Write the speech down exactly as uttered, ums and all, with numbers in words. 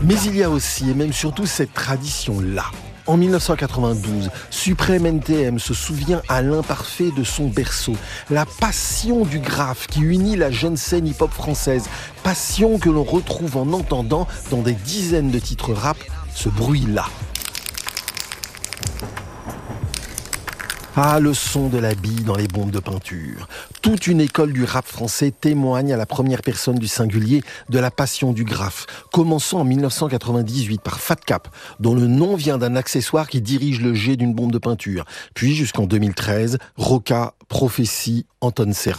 Mais il y a aussi, et même surtout, cette tradition-là. En dix-neuf cent quatre-vingt-douze, Suprême N T M se souvient à l'imparfait de son berceau. La passion du graphe qui unit la jeune scène hip-hop française. Passion que l'on retrouve en entendant dans des dizaines de titres rap ce bruit-là. Ah, le son de la bille dans les bombes de peinture. Toute une école du rap français témoigne à la première personne du singulier de la passion du graphe, commençant en dix-neuf cent quatre-vingt-dix-huit par Fat Cap, dont le nom vient d'un accessoire qui dirige le jet d'une bombe de peinture. Puis jusqu'en deux mille treize, Roca, Prophétie, Anton Serra.